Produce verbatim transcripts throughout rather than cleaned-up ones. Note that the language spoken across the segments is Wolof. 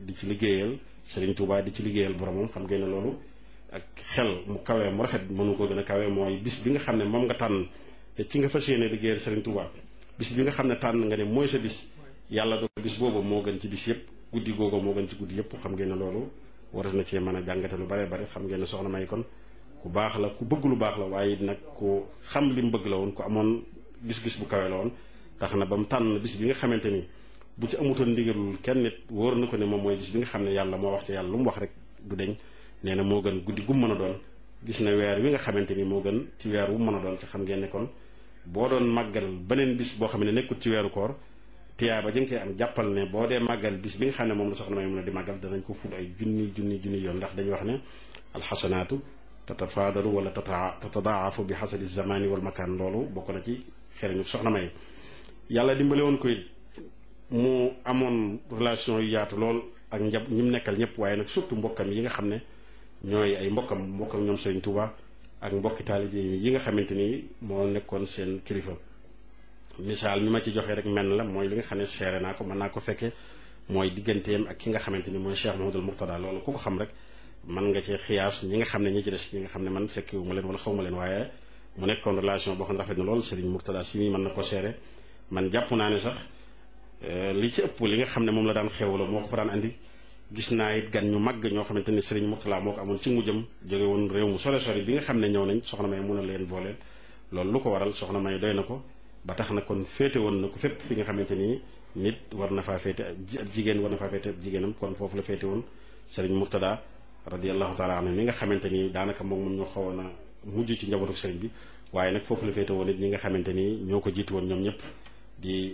di ci liggéeyal Serigne Touba di ci liggéeyal boromam xam ngeen ne loolu ak xel mu kawee mu rafet mënu ko gën a kawee mooy bis bi nga xam ne moom nga tànn te ci nga fas yéene liggéeyal Serigne Touba bis bi nga xam ne tànn nga ne mooy sa bis yàlla do bis boobu moo gën ci bis yëpp guddi googu moo gën ci guddi yëpp xam ngeen ne loolu war na cee mën a jàngate lu bare bare xam ngeen ne soxna May kon ku baax la ku bëgg lu baax la waaye nag ku xam li mu bëgg la woon ku amoon gis-gis bu kawe la woon tax na ba mu tànn bis bi nga xamante ni bu ci amutoon ndigalul kenn nit wóor na ko ne moom mooy bis bi nga xam ne yàlla moo wax ci yàlla lu mu wax rek du deñ nee na moo gën guddi gu mu mën a doon gis na weer wi nga xamante ni moo gën ci weer wu mën a doon te xam ngeen ne kon boo doon màggal beneen bis boo xam ne nekkul ci weeru koor tiyaaba ji nga koy am jàppal ne boo dee màggal bis bi nga xam ne moom la soxna May mën a di màggal danañ ko ful ay junni junni junni yoon ndax dañuy wax ne alxasanaatu tatafaadalu wala tata tatadaafu bi xasabi zamani wal makaan loolu bokk na ci xereñu soxna May yàlla dimbale woon koy mu amoon relation yu yaatu lool ak njab ñi mu nekkal ñëpp waaye nag surtout mbokkam yi nga xam ne ñooy ay mbokkam mbokkam ñoom Serigne Touba ak mbokki taalibe yi nga xamante ni moo nekkoon seen kilifa misaal mi ma ci joxe rek menn la mooy li nga xam ne seere naa ko mën naa ko fekkee mooy digganteem ak ki nga xamante ni mooy Cheikh Mouhamadoul Mourtada loolu ku ko xam rek mën nga ci xiyaas ñi nga xam ne ñi ci des ñi nga xam ne man fekkewu ma leen wala xaw ma leen waaye mu nekkoon relation boo xam ne rafet na lool Serigne Mourtada si mii mën na ko seere man jàpp naa ne sax li ci ëpp li nga xam ne moom la daan xewloo moo ko fa daan andi gis naa it gan ñu màgg ñoo xamante ni Serigne Mourtada moo ko amoon ci mujjam jóge woon réew mu sore sore bi nga xam ne ñëw nañ soxna May mun a leen booleel loolu lu ko waral soxna May doy na ko ba tax na kon féete woon na ko fépp fi nga xamante ni nit war na faa féete ab jigéen war na faa féete ab jigéenam kon foofu la féete woon Serigne Mourtada radiyallahu taala anhu mi nga xamante ni daanaka moom moom ñoo xawoon a mujj ci njabootu Serigne bi waaye nag foofu la féete woon it ñi nga xamante ni ñoo ko jiitu woon ñoom ñëpp di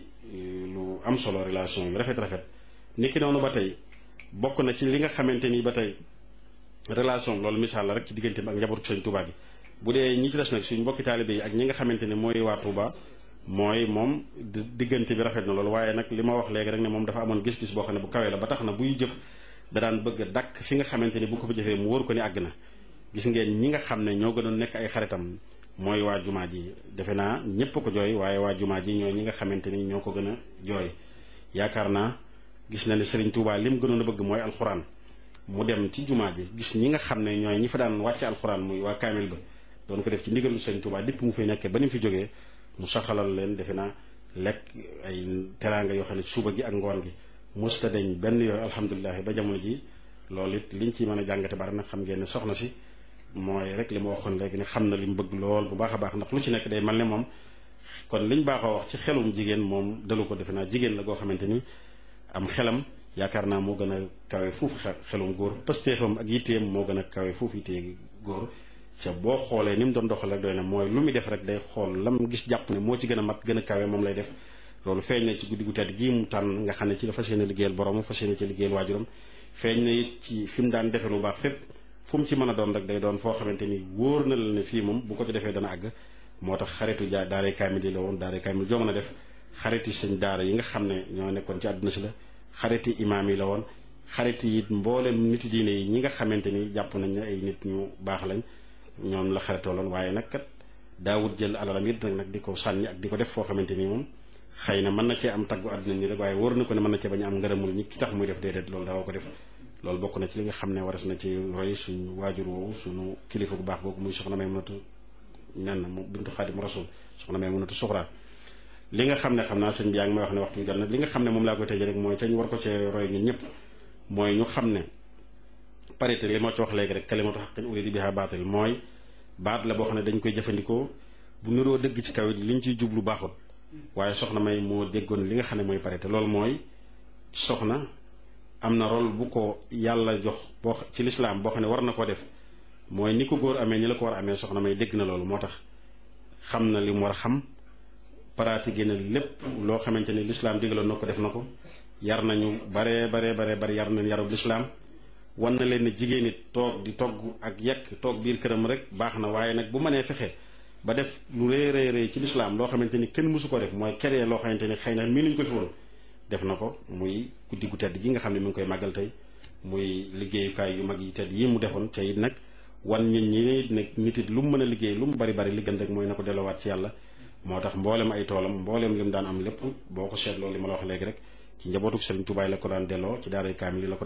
lu am solo relation yu rafet rafet niki noonu ba tey bokk na ci li nga xamante ni ba tey relation loolu misaal la rek ci diggante bi ak njabootu Serigne Touba gi bu dee ñi ci des nag suñ mbokki taalibe yi ak ñi nga xamante ne mooy waa Touba mooy moom diggante bi rafet na loolu waaye nag li ma wax léegi rek ne moom dafa amoon gis-gis boo xam ne bu kawee la ba tax na buy jëf da daan bëgg a dàkk fi nga xamante ni bu ko fa jëfee mu wóor ko ni àgg na gis ngeen ñi nga xam ne ñoo gënoon nekk ay xaritam mooy waa jumaa ji defe naa ñépp ko jooy waaye waa jumaa ji ñooy ñi nga xamante ni ñoo ko gën a jooy yaakaar naa gis na ne Serigne Touba li mu gënoon a bëgg mooy alxuraan mu dem ci jumaa ji gis ñi nga xam ne ñooy ñi fa daan wàcce alxuraan muy waa kaamil ba doon ko def ci ndigalu Serigne Touba dépp mu fay nekkee ba ni mu fi jógee mu saxalal leen defe naa lekk ay teraanga yoo xam ne suba gi ak ngoon gi musta deñ benn yooyu alhamdulilah ba jamono ji loolu it liñ ci mën a jàngate bari nag xam ngeen ne soxna si mooy rek li ma waxoon léegi ne xam na li mu bëgg lool bu baax a baax ndax lu ci nekk day mel ne moom kon liñ baaxoo wax ci xelum jigéen moom dalu ko defe naa jigéen la goo xamante ni am xelam yaakaar naa moo gën a kawe fuuf xelum góor pëstéefam ak yitteem moo gën a kawe fuuf yittee góor ca boo xoolee ni mu doon doxal rek doy na mooy lu muy def rek day xool lam gis jàpp ne moo ci gën a mat gën a kawe moom lay def loolu feeñ na ci guddi gu tedd gii mu tànn nga xam ne ci la fas yéene liggéeyal borom fas yéene ci liggéeyal waajuram feeñ na it ci fi mu daan defee lu baax fépp fu mu ci mën a doon rek day doon foo xamante ni wóor na la ne fii moom bu ko ci defee dana àgg moo tax xaritu jaa daaray kaamil yi la woon daaray kaamil joo mën a def xariti sëñ daara yi nga xam ne ñoo nekkoon ci àdduna si la xariti imaam yi la woon xariti it mboolem niti diine yi ñi nga xamante ni jàpp nañ ne ay nit ñu baax lañ ñoom la xaritoo loon waaye nag kat daawut jël alalam it nag nag di ko sànni ak di ko def foo xamante ni moom xëy na mën na cee am taggu àdduna ñi rek waaye wóor na ko ne mën na cee bañ a am ngërëmul ñi ki tax muy def déedéet loolu daawoo ko def loolu bokk na ci li nga xam ne waras na ci roy suñu waajur woowu suñu kilifa bu baax boobu muy soxna Maymunatu nen mu bintu Xaadim Rasul soxna Maymunatu Suxra li nga xam ne xam naa sëñ bi yaa ngi may wax ne waxtu bi jot nag li nga xam ne moom laa koy tëjee rek mooy ca ñu war ko cee roy ñun ñëpp mooy ñu xam ne parité li moo ci wax léegi rek kalimatu haqqin urida biha baatil mooy baat la boo xam ne dañ koy jëfandikoo bu niroo dëgg ci kaw it liñ ciy jublu baaxut waaye soxna May moo déggoon li nga xam ne mooy parité loolu mooy soxna am na rôle bu ko yàlla jox boo ci lislaam boo xam ne war na koo def mooy ni ko góor amee ni la ko war a amee soxna May dégg na loolu moo tax xam na li mu war a xam pratiqué na lépp loo xamante ni lislaam digaloon na ko def na ko yar nañu baree baree baree bari yar nañ yarub lislaam wan na leen ne jigéen it toog di togg ak yekk toog biir këram rek baax na waaye nag bu mënee fexe ba def lu rëy rëy rëy ci lislaam loo xamante ni kenn mësu ko def mooy keree loo xamante ni xëy na mii nuñ ko fi woon def na ko muy guddi gu tedd gi nga xam ne mi ngi koy màggal tey muy liggéeyukaay yu mag yi tedd yi mu defoon te it nag wan nit ñi nag nit it lu mu mën a liggéey lu mu bari bari li gën rek mooy na ko delloowaat ci yàlla moo tax mboolem ay toolam mboolem li mu daan am lépp boo ko seetloo li ma la wax léegi rek ci njabootuk Serigne Touba la ko daan delloo ci daaray kaamil yi la ko